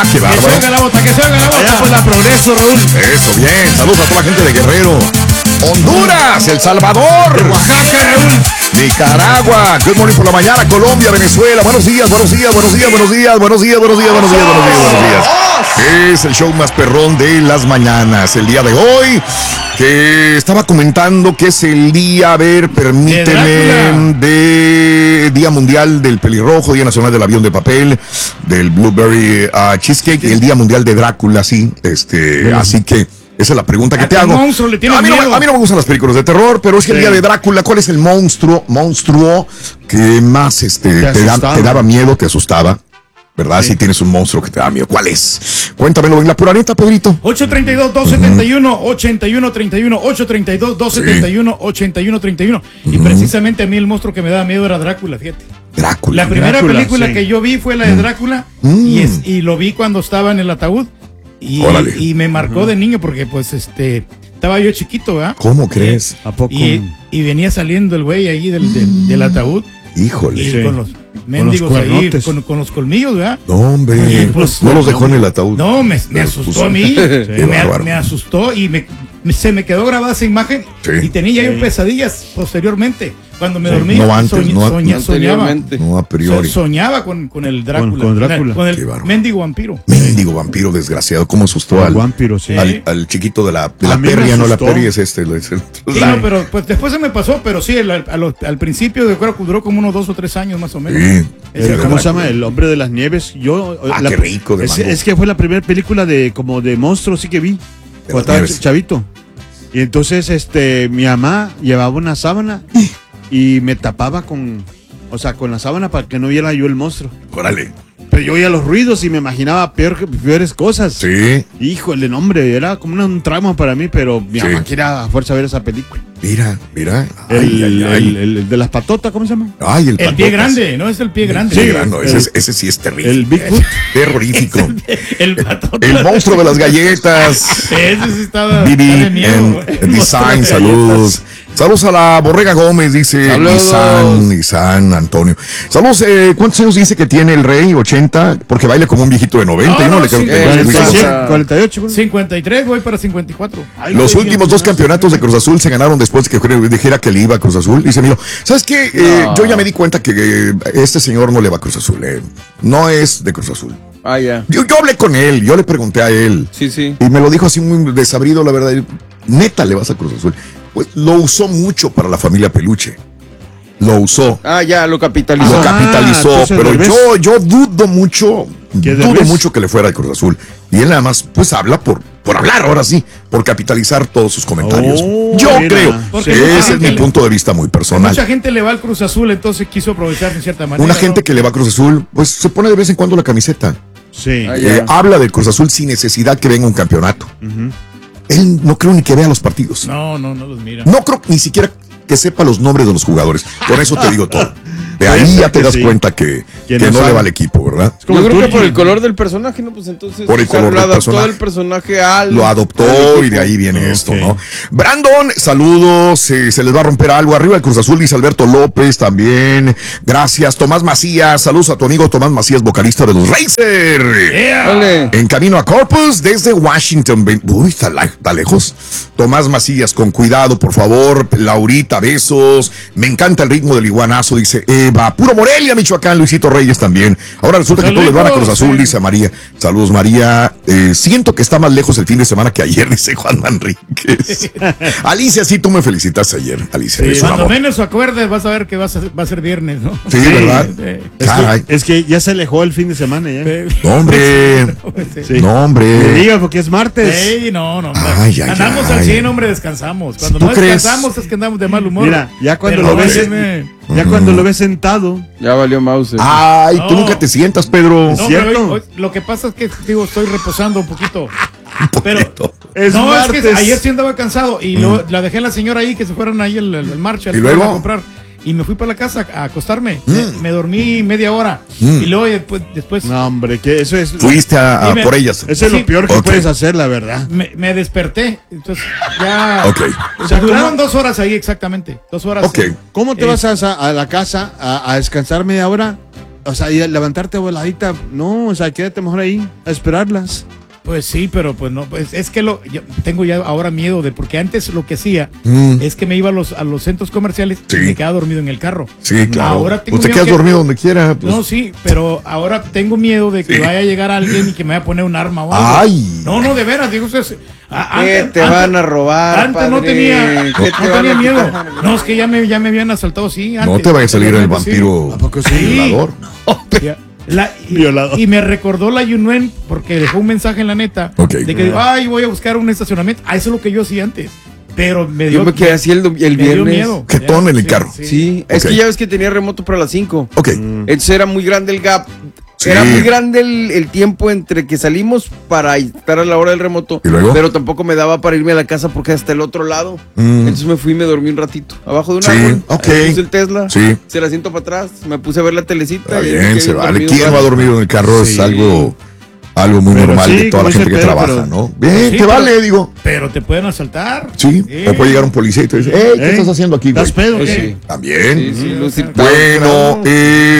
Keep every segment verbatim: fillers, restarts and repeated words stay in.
Ah, qué bárbaro. Que se oiga la bota, que se oiga la bota. Allá por la Progreso, Raúl. Eso, bien. Saludos a toda la gente de Guerrero. Honduras, El Salvador, De Oaxaca, Raúl. Nicaragua. Good morning por la mañana. Colombia, Venezuela. Buenos días, buenos días, buenos días, buenos días, buenos días, buenos días, buenos días, buenos días, buenos días. Es el show más perrón de las mañanas. El día de hoy, que estaba comentando que es el día, a ver, permíteme, de Día Mundial del Pelirrojo, Día Nacional del Avión de Papel, del Blueberry uh, Cheesecake, y el Día Mundial de Drácula, sí. Este, sí. Así que esa es la pregunta que te hago. Monstruo, le a, mí no, a mí no me gustan las películas de terror, pero es que sí. El día de Drácula, ¿cuál es el monstruo, monstruo que más este, te, te, da, te daba miedo, te asustaba? ¿Verdad? Sí. Si tienes un monstruo que te da miedo. ¿Cuál es? Cuéntamelo en la pura neta, Pedrito. ocho treinta y dos, dos setenta y uno, ochenta y uno treinta y uno, ocho treinta y dos, dos setenta y uno, ochenta y uno treinta y uno. Y uh-huh. precisamente a mí el monstruo que me daba miedo era Drácula, fíjate. Drácula. La primera Drácula, película sí. que yo vi fue la de Drácula mm. y, es, y lo vi cuando estaba en el ataúd. Y, y me marcó uh-huh. de niño porque pues este estaba yo chiquito, ¿verdad? ¿Cómo crees? ¿A poco? Y, y venía saliendo el güey ahí del, del, del ataúd. Híjole. Y sí. con los mendigos ahí, con, con los colmillos, ¿verdad? No, hombre. Y, pues, no los dejó en el ataúd. No, me, me asustó a mí. Sí. me, me asustó y me, me, se me quedó grabada esa imagen. Sí. Y tenía yo sí. pesadillas posteriormente. Cuando me sí. dormí, no antes, soñ, no, soña, no soñaba. No a priori. So, soñaba con, con el Drácula. Con, con Drácula. Con el, el mendigo vampiro. Mendigo vampiro, desgraciado. ¿Cómo asustó al, vampiro, sí. al, al chiquito de la, de la perria? No, la perria es este. Es el, sí, no, pero pues, después se me pasó, pero sí, el, al, al, al principio de acuerdo duró como unos dos o tres años más o menos. Sí. El, ¿Cómo se llama? El Hombre de las Nieves. Yo, ah, la, qué rico. De es, es que fue la primera película de como de monstruos sí que vi. Cuando estaba chavito. Y entonces este mi mamá llevaba una sábana y me tapaba con, o sea, con la sábana para que no viera yo el monstruo. Órale. Pero yo oía los ruidos y me imaginaba peor, peores cosas. Sí. Híjole, no, hombre, era como un trauma para mí, pero mi sí. mamá quería a fuerza ver esa película. Mira, mira. Ay, el, ay, ay. El, el, el de las patotas, ¿cómo se llama? Ay, el, el pie grande, no es el pie grande. Sí, grande, ese, el, ese sí es terrible. El Bigfoot. Terrorífico. El, el patota. El monstruo de las galletas. Ese sí estaba. Vivi en Design, saludos. Saludos a la Borrega Gómez, dice Nisan, Nisan, Antonio. Saludos, eh, ¿cuántos años dice que tiene el Rey? ¿ochenta? Porque baila como un viejito de noventa. No, no, le sí, creo que eh, cuarenta y ocho. cincuenta y tres, voy para cincuenta y cuatro. Ay, Los últimos dos campeonatos de Cruz Azul se ganaron después de que dijera que le iba a Cruz Azul. Dice, mira, ¿sabes qué? Eh, no. Yo ya me di cuenta que eh, este señor no le va a Cruz Azul. Eh. No es de Cruz Azul. Ah, ya. Yo, yo hablé con él, yo le pregunté a él. Sí, sí. Y me lo dijo así muy desabrido, la verdad. Neta, le vas a Cruz Azul. Pues lo usó mucho para la familia Peluche. Lo usó. Ah, ya, lo capitalizó. Lo capitalizó, ah, pero yo, yo dudo mucho, dudo mucho que le fuera a Cruz Azul. Y él nada más, pues habla por, por hablar, ahora sí, por capitalizar todos sus comentarios. Oh, yo mira. creo. Porque ese es mi punto de vista muy personal. Mucha gente le va al Cruz Azul, entonces quiso aprovechar de cierta manera. Una gente ¿no? que le va a Cruz Azul, pues se pone de vez en cuando la camiseta. Sí. Ah, eh, habla del Cruz Azul sin necesidad que venga un campeonato. Uh-huh. Él no creo ni que vea los partidos. No, no, no los mira. No creo ni siquiera que sepa los nombres de los jugadores. Con eso te digo todo. De ahí ya te das sí. cuenta que, que no, no le va al equipo, ¿verdad? Yo creo que por el color del personaje, ¿no? Pues entonces por el color lo del adoptó personaje. el personaje al... Lo adoptó y de ahí viene okay. esto, ¿no? Brandon, saludos. Eh, se les va a romper algo. Arriba el Cruz Azul, dice Alberto López también. Gracias. Tomás Macías, saludos a tu amigo Tomás Macías, vocalista de los Racer. Yeah. En camino a Corpus desde Washington. Uy, está, la, está lejos. Tomás Macías, con cuidado, por favor. Laurita, besos. Me encanta el ritmo del iguanazo, dice Eva. Puro Morelia, Michoacán, Luisito Reyes también. Ahora resulta Saludos, que todos les van a Cruz Azul, sí. dice María. Saludos, María. Eh, siento que está más lejos el fin de semana que ayer, dice Juan Manríquez. Alicia, sí, tú me felicitaste ayer, Alicia. Sí, cuando menos acuerdes, vas a ver que vas a, va a ser viernes, ¿no? Sí, sí ¿verdad? Sí. Es, que, es que ya se alejó el fin de semana, ya. No, hombre. Sí. No, hombre. Diga, porque es martes. Sí, no, no. Ay, ay, andamos ay. al cien, hombre, descansamos. Cuando ¿Tú no crees? descansamos es que andamos de mal humor. Mira, ya cuando Pero lo ves, me... ya mm. cuando lo ves sentado. Ya valió mouse. Ay, no. tú nunca te sientas, Pedro. No, ¿cierto? pero hoy, hoy, lo que pasa es que, digo, estoy reposando un poquito. Un pero es no, martes. es que ayer sí andaba cansado y mm. lo, la dejé a la señora ahí que se fueron ahí el, el, el marcha. ¿Y luego? A comprar. Y me fui para la casa a acostarme. Mm. Me, me dormí media hora. Mm. Y luego después, después. No, hombre, que eso es. Fuiste a, a me, por ellas. Eso es sí, lo peor que okay. puedes hacer, la verdad. Me, me desperté. Entonces ya. Ok. O sea, duraron dos horas ahí exactamente. Dos horas. Ok. ¿Cómo te eh, vas a, a la casa a, a descansar media hora? o sea, y levantarte voladita, no, o sea, quédate mejor ahí a esperarlas. Pues sí, pero pues no, pues es que lo yo tengo ya ahora miedo de, porque antes lo que hacía Mm. es que me iba a los, a los centros comerciales Sí. y me quedaba dormido en el carro. Sí, claro. Ahora tengo Usted miedo queda que- dormido donde quiera. Pues. No, sí, pero ahora tengo miedo de que Sí. vaya a llegar alguien y que me vaya a poner un arma o algo. Ay. No, no, de veras, digo, ustedes, a- ¿Qué antes- te antes- van a robar, Antes no padre? tenía, ¿Qué no te van tenía a miedo. quitar? No, es que ya me, ya me habían asaltado, sí. No antes. te vaya a salir el Sí. vampiro ¿A poco sí? violador. Ya. La- y, Violador. y me recordó la Yunuen porque dejó un mensaje en la neta Ok. de que ay, voy a buscar un estacionamiento. Ah, eso es lo que yo hacía antes. Pero me dio, Yo me quedé así el, el me dio viernes. miedo. Jetón Ya, en el sí, carro. Sí, es Ok. que ya ves que tenía remoto para las cinco. Ok. Entonces era muy grande el gap. Sí. Era muy grande el, el tiempo entre que salimos para estar a la hora del remoto. ¿Y luego? Pero tampoco me daba para irme a la casa porque hasta el otro lado. Mm. Entonces me fui y me dormí un ratito. Abajo de un Sí, árbol. ok. Ahí puse el Tesla. Sí. Se la siento para atrás. Me puse a ver la telecita. Está y ahí me bien, quedé se vale. dormido un ¿Quién va rato. dormido en el carro? Sí. Es algo, algo muy Pero normal sí, de toda la como gente que dice Pedro, trabaja, pero- ¿no? Bien, Sí, te pero- vale, digo. Pero te pueden asaltar. Sí. Sí. O puede llegar un policía y te dice, hey, ¿qué ¿Eh? estás haciendo aquí, güey? ¿Estás pedo? Pues ¿Qué? sí. También. Sí, sí, lucir tan Bueno, temprano.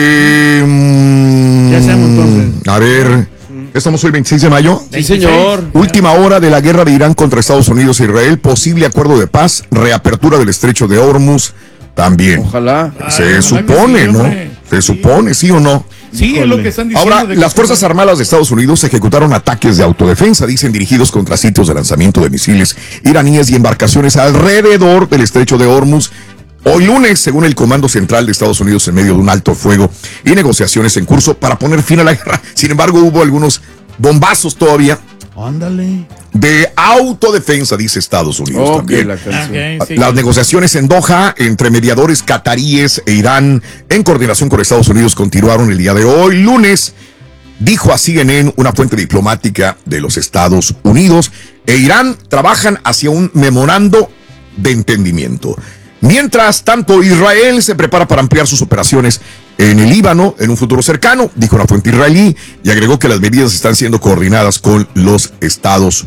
eh, mm, Ya sabemos, entonces. a ver, estamos hoy veintiséis de mayo. Sí, señor. Última hora de la guerra de Irán contra Estados Unidos e Israel, posible acuerdo de paz, reapertura del estrecho de Hormuz, también. Ojalá. Ay, Se ojalá que supone, sí, ¿no? hombre. Se Sí. supone, ¿sí o no? Sí, es lo que están diciendo. Ahora, de que las Fuerzas están- Armadas de Estados Unidos ejecutaron ataques de autodefensa, dicen, dirigidos contra sitios de lanzamiento de misiles iraníes y embarcaciones alrededor del estrecho de Hormuz. Hoy lunes, según el Comando Central de Estados Unidos, en medio de un alto fuego y negociaciones en curso para poner fin a la guerra. Sin embargo, hubo algunos bombazos todavía Ándale. de autodefensa, dice Estados Unidos Ok, también. la canción. Ok, sí. Las negociaciones en Doha entre mediadores cataríes e Irán en coordinación con Estados Unidos continuaron el día de hoy, lunes. Dijo a C N N una fuente diplomática de los Estados Unidos e Irán trabajan hacia un memorando de entendimiento. Mientras tanto, Israel se prepara para ampliar sus operaciones en el Líbano en un futuro cercano, dijo una fuente israelí, y agregó que las medidas están siendo coordinadas con los Estados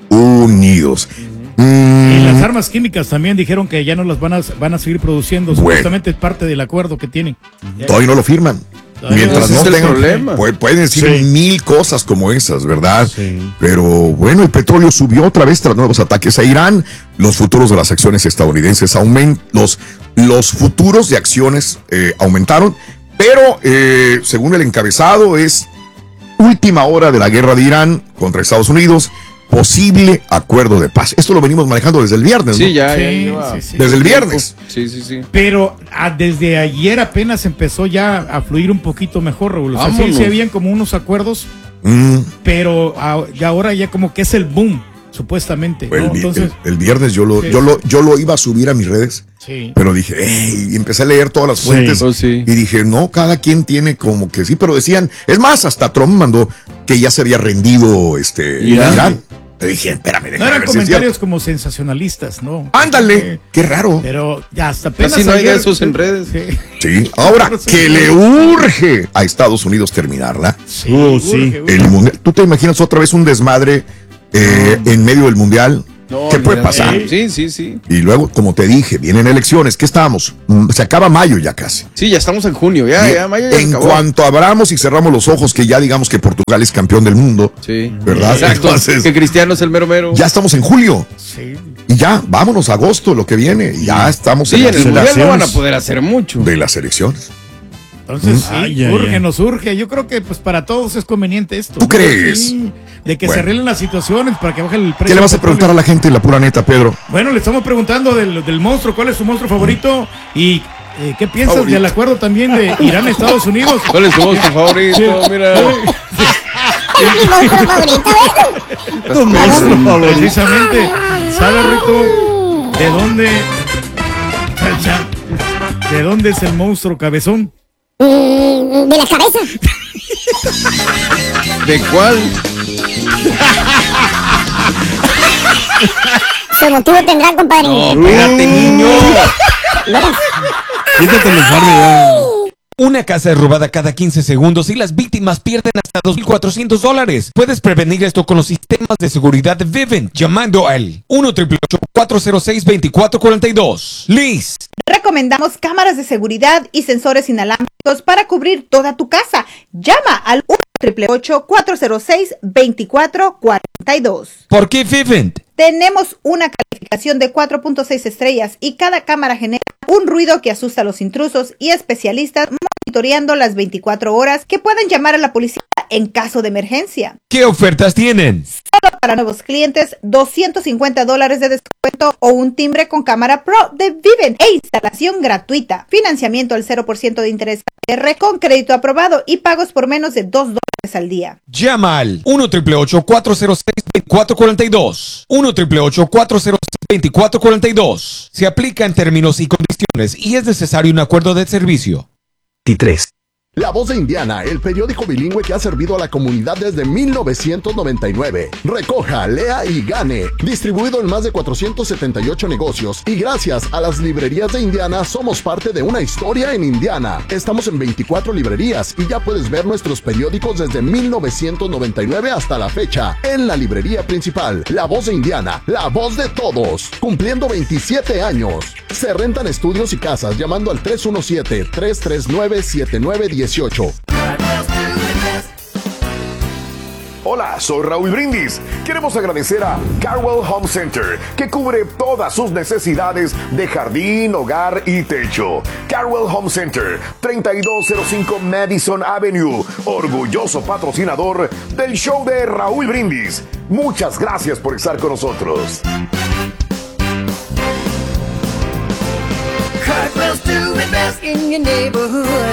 Unidos. Mm, Y las armas químicas también dijeron que ya no las van a, van a seguir produciendo. Bueno. Supuestamente es parte del acuerdo que tienen. Todavía no lo firman. Todavía Mientras no, no ese es el tengan, problema. pu- pueden decir Sí. mil cosas como esas, ¿verdad? Sí. Pero bueno, el petróleo subió otra vez tras nuevos ataques a Irán. Los futuros de las acciones estadounidenses aumentan, los, los futuros de acciones eh, aumentaron, pero eh, según el encabezado es última hora de la guerra de Irán contra Estados Unidos, posible acuerdo de paz. Esto lo venimos manejando desde el viernes, ¿no? Sí, ya, ya Sí, lleva sí, sí. Desde el viernes. Sí, sí, sí. Pero ah, desde ayer apenas empezó ya a fluir un poquito mejor, Raúl. O sea, sí, Vámonos. sí habían como unos acuerdos, Mm. pero ah, ya ahora ya como que es el boom, supuestamente. El, ¿no? vi- Entonces, el- el viernes yo lo, Sí. yo, lo, yo lo iba a subir a mis redes. sí. Pero dije, "Ey", y empecé a leer todas las Sí, fuentes. pues sí. Y dije, no, cada quien tiene como que sí, pero decían, es más, hasta Trump mandó que ya se había rendido este Irán. Irán. Le dije, espérame, No déjame eran ver si es comentarios cierto. como sensacionalistas, ¿no? Ándale, Eh, qué raro. Pero ya hasta apenas Casi no hay de ayer- esos en redes. Sí. Sí, ahora que le urge a Estados Unidos terminarla, Sí, Uh, sí. urge, urge. el mundial. ¿Tú te imaginas otra vez un desmadre eh, en medio del mundial? No, ¿Qué puede olvídate. pasar? Sí, sí, sí. Y luego, como te dije, vienen elecciones. ¿Qué estamos? Mm, Se acaba mayo ya casi. Sí, ya estamos en junio. Ya, Y ya, mayo ya en acabó. cuanto abramos y cerramos los ojos, que ya digamos que Portugal es campeón del mundo, Sí. ¿verdad? Exacto. Entonces, que Cristiano es el mero mero. ya estamos en julio. Sí. Y ya, vámonos a agosto, lo que viene. Y ya estamos Sí, en en la el las mundial no van a elecciones. poder hacer mucho. de las elecciones. Entonces, sí, Ay, ay, urge, ay. nos urge. Yo creo que pues para todos es conveniente esto. ¿Tú ¿no? crees? Sí, de que Bueno. se arreglen las situaciones para que baje el precio. ¿Qué le vas a del preguntar a petróleo. la gente, la pura neta, Pedro? Bueno, le estamos preguntando del, del monstruo, ¿cuál es su monstruo favorito? Y eh, ¿qué piensas Favorito. del acuerdo también de Irán a Estados Unidos? ¿Cuál es tu monstruo favorito? Mira. Tu monstruo favorito. Precisamente, ¿sabe, Rito? ¿De dónde? Chan, chan. ¿De dónde es el monstruo cabezón? Mm, de la cabeza. ¿De cuál? Su motivo tendrá, compadre. No, espérate, niño. Verás. Quítate el uniforme ya. Una casa es robada cada quince segundos y las víctimas pierden hasta dos mil cuatrocientos dólares. Puedes prevenir esto con los sistemas de seguridad de Vivint llamando al uno, ocho ocho ocho, cuatro cero seis, dos cuatro cuatro dos. Liz. Recomendamos cámaras de seguridad y sensores inalámbricos para cubrir toda tu casa. Llama al uno, ocho ocho ocho, cuatro cero seis, dos cuatro cuatro dos. ¿Por qué Vivint? Tenemos una calificación de cuatro punto seis estrellas y cada cámara genera un ruido que asusta a los intrusos y especialistas monitoreando las veinticuatro horas que pueden llamar a la policía en caso de emergencia. ¿Qué ofertas tienen? Solo para nuevos clientes, doscientos cincuenta dólares de descuento o un timbre con cámara Pro de Vivint e instalación gratuita. Financiamiento al cero por ciento de interés R con crédito aprobado y pagos por menos de dos dólares al día. Llama al uno, ocho ocho ocho, cuatro cero seis, dos cuatro cuatro dos. uno, ocho ocho ocho, cuatro cero seis, dos cuatro cuatro dos. Se aplica en términos y condiciones y es necesario un acuerdo de servicio. tres. La Voz de Indiana, el periódico bilingüe que ha servido a la comunidad desde mil novecientos noventa y nueve. Recoja, lea y gane. Distribuido en más de cuatrocientos setenta y ocho negocios. Y gracias a las librerías de Indiana, somos parte de una historia en Indiana. Estamos en veinticuatro librerías y ya puedes ver nuestros periódicos desde mil novecientos noventa y nueve hasta la fecha. En la librería principal, La Voz de Indiana, la voz de todos. Cumpliendo veintisiete años. Se rentan estudios y casas llamando al tres uno siete, tres tres nueve, siete nueve uno ocho. Hola, soy Raúl Brindis. Queremos agradecer a Carwell Home Center, que cubre todas sus necesidades de jardín, hogar y techo. Carwell Home Center, treinta y dos cero cinco Madison Avenue, orgulloso patrocinador del show de Raúl Brindis. Muchas gracias por estar con nosotros. Carwell's doing best in your neighborhood.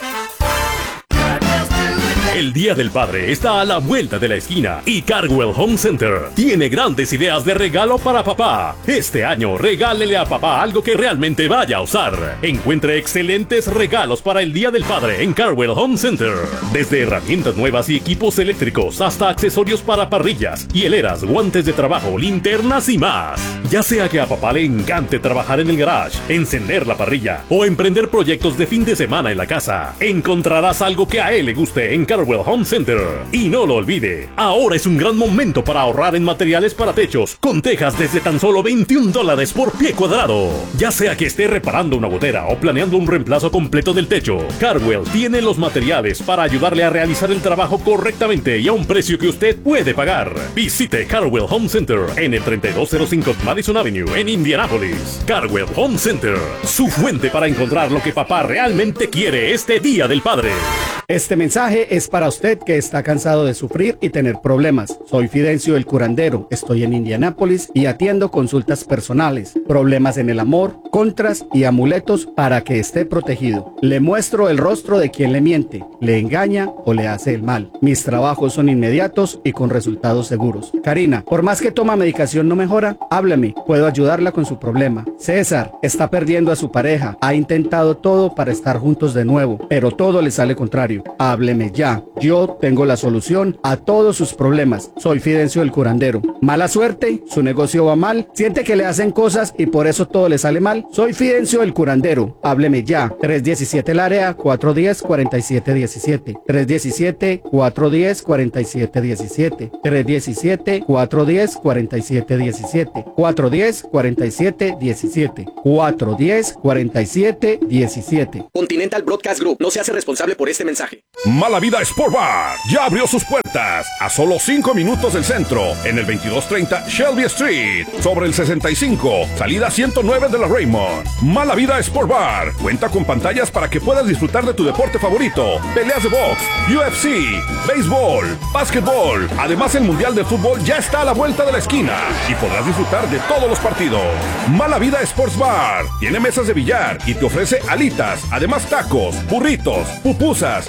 El Día del Padre está a la vuelta de la esquina y Carwell Home Center tiene grandes ideas de regalo para papá. Este año regálele a papá algo que realmente vaya a usar. Encuentre excelentes regalos para el Día del Padre en Carwell Home Center. Desde herramientas nuevas y equipos eléctricos hasta accesorios para parrillas, hieleras, guantes de trabajo, linternas y más. Ya sea que a papá le encante trabajar en el garage, encender la parrilla o emprender proyectos de fin de semana en la casa, encontrarás algo que a él le guste en Carwell Home Center. Y no lo olvide, ahora es un gran momento para ahorrar en materiales para techos, con tejas desde tan solo veintiún dólares por pie cuadrado. Ya sea que esté reparando una gotera o planeando un reemplazo completo del techo, Carwell tiene los materiales para ayudarle a realizar el trabajo correctamente y a un precio que usted puede pagar. Visite Carwell Home Center en el treinta y dos cero cinco Madison Avenue en Indianápolis. Carwell Home Center, su fuente para encontrar lo que papá realmente quiere este Día del Padre. Este mensaje es para usted que está cansado de sufrir y tener problemas. Soy Fidencio el curandero, estoy en Indianápolis y atiendo consultas personales, problemas en el amor, contras y amuletos para que esté protegido. Le muestro el rostro de quien le miente, le engaña o le hace el mal. Mis trabajos son inmediatos y con resultados seguros. Karina, por más que toma medicación no mejora, háblame, puedo ayudarla con su problema. César, está perdiendo a su pareja, ha intentado todo para estar juntos de nuevo, pero todo le sale contrario. Hábleme ya, yo tengo la solución a todos sus problemas. Soy Fidencio el curandero. Mala suerte, su negocio va mal, siente que le hacen cosas y por eso todo le sale mal. Soy Fidencio el curandero. Hábleme ya. tres diecisiete el área, cuatro diez, cuarenta y siete diecisiete. tres diecisiete, cuatro diez, cuarenta y siete diecisiete. tres diecisiete, cuatro diez, cuarenta y siete diecisiete. cuatro diez, cuarenta y siete diecisiete. cuatro diez, cuarenta y siete diecisiete. Continental Broadcast Group no se hace responsable por este mensaje. Mala Vida Sport Bar ya abrió sus puertas a solo cinco minutos del centro, en el veintidós treinta Shelby Street, sobre el sesenta y cinco, salida ciento nueve de la Raymond. Mala Vida Sport Bar cuenta con pantallas para que puedas disfrutar de tu deporte favorito, peleas de box, U F C, béisbol, básquetbol. Además, el Mundial de Fútbol ya está a la vuelta de la esquina y podrás disfrutar de todos los partidos. Mala Vida Sports Bar tiene mesas de billar y te ofrece alitas, además tacos, burritos, pupusas,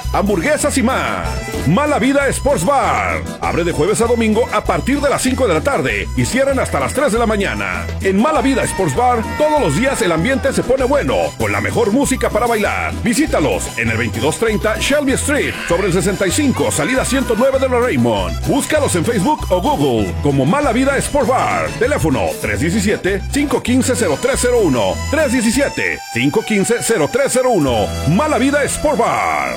hamburguesas y más. Mala Vida Sports Bar. Abre de jueves a domingo a partir de las cinco de la tarde y cierran hasta las tres de la mañana. En Mala Vida Sports Bar, todos los días el ambiente se pone bueno, con la mejor música para bailar. Visítalos en el veintidós treinta Shelby Street, sobre el sesenta y cinco, salida ciento nueve de la Raymond. Búscalos en Facebook o Google como Mala Vida Sports Bar. Teléfono tres uno siete, cinco uno cinco, cero tres cero uno. tres uno siete, cinco uno cinco, cero tres cero uno. Mala Vida Sports Bar.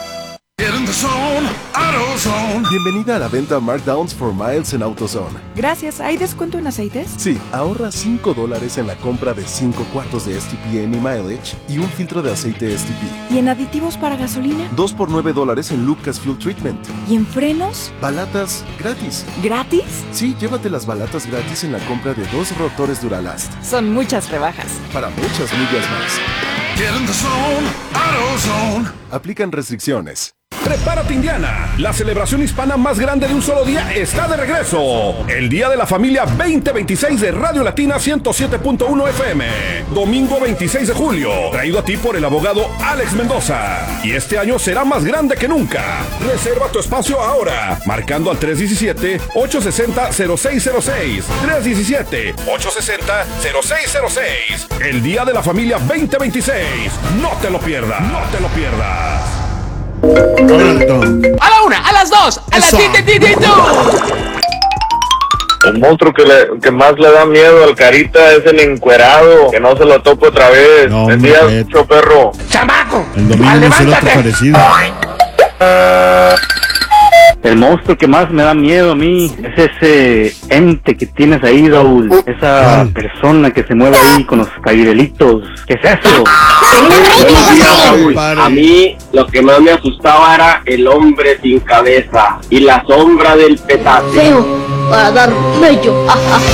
Bienvenida a la venta Markdowns for Miles en AutoZone. Gracias. ¿Hay descuento en aceites? Sí, ahorra cinco dólares en la compra de cinco cuartos de S T P Any Mileage y un filtro de aceite S T P. ¿Y en aditivos para gasolina? dos por nueve dólares en Lucas Fuel Treatment. ¿Y en frenos? Balatas gratis. ¿Gratis? Sí, llévate las balatas gratis en la compra de dos rotores Duralast. Son muchas rebajas. Para muchas millas más. Get in the zone, AutoZone. Aplican restricciones. Prepárate, Indiana. La celebración hispana más grande de un solo día está de regreso. El Día de la Familia veinte veintiséis de Radio Latina ciento siete punto uno F M. Domingo veintiséis de julio. Traído a ti por el abogado Alex Mendoza. Y este año será más grande que nunca. Reserva tu espacio ahora. Marcando al tres uno siete, ocho seis cero, cero seis cero seis. tres uno siete, ocho seis cero, cero seis cero seis. El Día de la Familia veinte veintiséis. No te lo pierdas. No te lo pierdas. A la una, a las dos, a las siete, El monstruo que, le, que más le da miedo al Carita es el encuerado, que no se lo tope otra vez. No, Buen día, mucho perro. ¡Chamaco! El domingo no será otro parecido. El monstruo que más me da miedo a mí es ese ente que tienes ahí, Raúl. Esa persona que se mueve ahí con los cairelitos. ¿Qué es eso? A mí lo que más me asustaba era el hombre sin cabeza y la sombra del petate. Feo, para dar mello.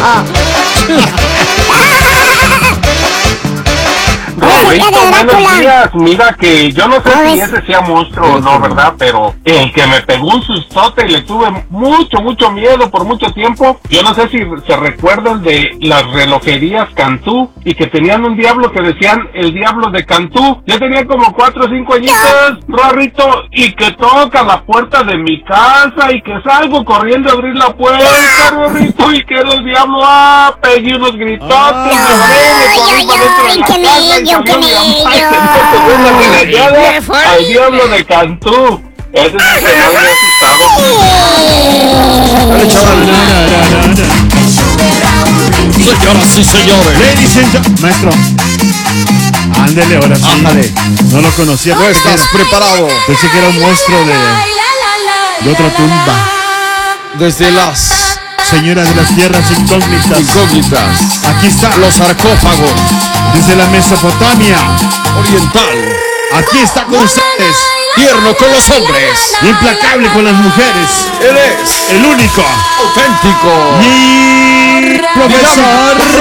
Rorrito, buenos días. Mira que yo no sé si ese sea monstruo o no, ¿verdad? Pero el que me pegó un sustote y le tuve mucho, mucho miedo por mucho tiempo. Yo no sé si se recuerdan de las relojerías Cantú y que tenían un diablo que decían el diablo de Cantú. Yo tenía como cuatro o cinco añitos, Rorrito, y que toca la puerta de mi casa y que salgo corriendo a abrir la puerta, Rorrito, y que era el diablo. Ah, pegué unos gritotes, Ay, me corrí para dentro de la qué casa y mello, qué salió mi mamá y mello. se me pegó una regañada al diablo de Cantú. Ese es el que más me ha asustado. Señoras y señores. Ladies and gentlemen. Maestro. Ándele, ahora sí. Ándale. No lo conocía. No estás preparado. Pensé que era un monstruo de, de otra tumba. Desde las señoras de las tierras incógnitas. Incógnitas. Aquí está. Los sarcófagos. Desde la Mesopotamia oriental. Aquí está con ustedes. Tierno con los hombres. Implacable con las mujeres. Él es el único. Auténtico. Y profesor